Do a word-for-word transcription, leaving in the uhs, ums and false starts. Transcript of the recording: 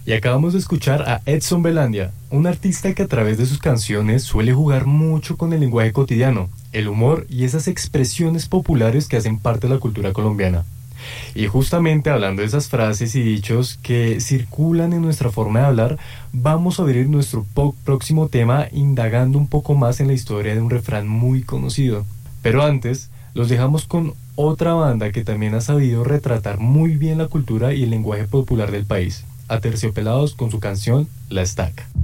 Y acabamos de escuchar a Edson Belandia, un artista que a través de sus canciones suele jugar mucho con el lenguaje cotidiano, el humor y esas expresiones populares que hacen parte de la cultura colombiana. Y justamente hablando de esas frases y dichos que circulan en nuestra forma de hablar, vamos a abrir nuestro po- próximo tema indagando un poco más en la historia de un refrán muy conocido. Pero antes, los dejamos con otra banda que también ha sabido retratar muy bien la cultura y el lenguaje popular del país. Aterciopelados con su canción La Estaca.